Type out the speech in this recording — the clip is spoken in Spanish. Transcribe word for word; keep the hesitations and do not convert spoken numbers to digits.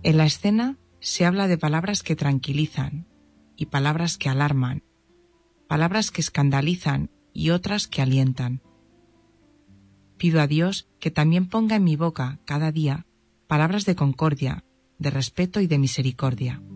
En la escena se habla de palabras que tranquilizan y palabras que alarman, palabras que escandalizan y otras que alientan. Pido a Dios que también ponga en mi boca cada día palabras de concordia, de respeto y de misericordia.